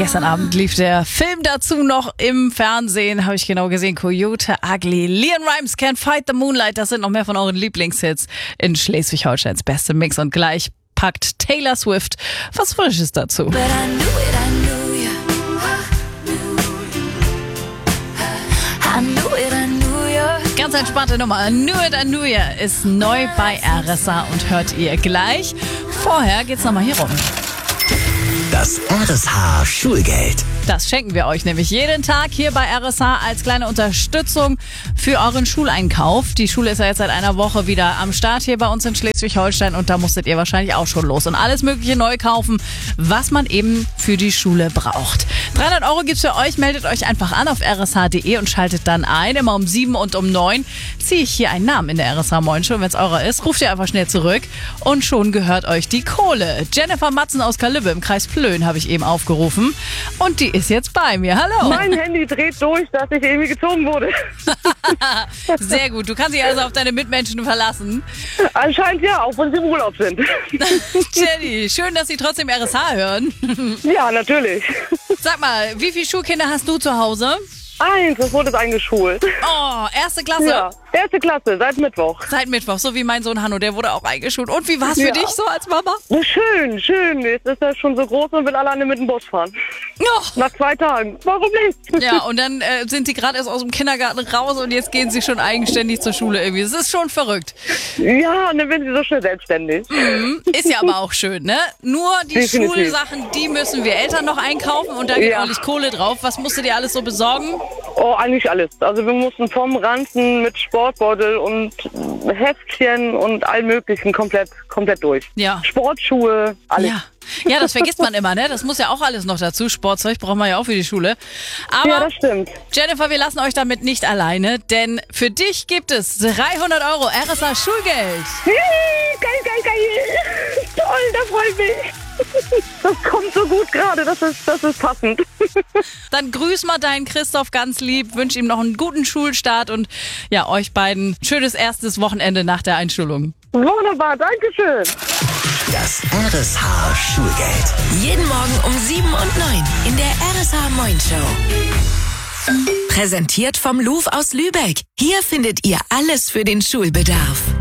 Gestern Abend lief der Film dazu noch im Fernsehen, habe ich genau gesehen. Coyote Ugly. Leon Rimes, Can't Fight the Moonlight. Das sind noch mehr von euren Lieblingshits in Schleswig-Holsteins beste Mix. Und gleich packt Taylor Swift was Frisches dazu. Ganz entspannte Nummer. Knew It, I Knew Ya ist neu bei RSA und hört ihr gleich. Vorher geht's nochmal hier rum. Das RSH Schulgeld. Das schenken wir euch nämlich jeden Tag hier bei RSH als kleine Unterstützung für euren Schuleinkauf. Die Schule ist ja jetzt seit einer Woche wieder am Start hier bei uns in Schleswig-Holstein und da musstet ihr wahrscheinlich auch schon los und alles mögliche neu kaufen, was man eben für die Schule braucht. 300 € gibt's für euch, meldet euch einfach an auf rsh.de und schaltet dann ein. Immer um 7 und um 9 ziehe ich hier einen Namen in der RSH Moin Show. Wenn es eurer ist, ruft ihr einfach schnell zurück und schon gehört euch die Kohle. Jennifer Matzen aus Kalübbe im Kreis Plön habe ich eben aufgerufen und die ist jetzt bei mir. Hallo. Mein Handy dreht durch, dass ich irgendwie gezogen wurde. Sehr gut. Du kannst dich also auf deine Mitmenschen verlassen. Anscheinend ja, auch wenn sie im Urlaub sind. Jenny, schön, dass Sie trotzdem RSH hören. Ja, natürlich. Sag mal, wie viele Schulkinder hast du zu Hause? Das wurde jetzt eingeschult. Oh, erste Klasse? Ja, 1. Klasse, seit Mittwoch. Seit Mittwoch, so wie mein Sohn Hanno, der wurde auch eingeschult. Und wie war's für dich so als Mama? Schön. Jetzt ist er schon so groß und will alleine mit dem Bus fahren. Oh. Nach 2 Tagen. Warum nicht? Ja, und dann sind sie gerade erst aus dem Kindergarten raus und jetzt gehen sie schon eigenständig zur Schule irgendwie. Das ist schon verrückt. Ja, und dann werden sie so schnell selbstständig. Ist ja aber auch schön, ne? Nur die Definitiv. Schulsachen, die müssen wir Eltern noch einkaufen und da geht ordentlich Kohle drauf. Was musst du dir alles so besorgen? Oh, eigentlich alles. Also wir mussten vom Ranzen mit Sportbeutel und Heftchen und allem möglichen komplett durch. Ja. Sportschuhe, alles. Ja, das vergisst man immer, ne? Das muss ja auch alles noch dazu. Sportzeug braucht man ja auch für die Schule. Aber Ja, das stimmt. Jennifer, wir lassen euch damit nicht alleine, denn für dich gibt es 300 € RSH Schulgeld. Geil. Toll, da freue ich mich. Das kommt so gut gerade, das ist passend. Dann grüß mal deinen Christoph ganz lieb, wünsche ihm noch einen guten Schulstart und ja, euch beiden schönes erstes Wochenende nach der Einschulung. Wunderbar, danke schön. Das RSH Schulgeld. Jeden Morgen um 7 und 9 in der RSH Moin Show. Präsentiert vom Louvre aus Lübeck. Hier findet ihr alles für den Schulbedarf.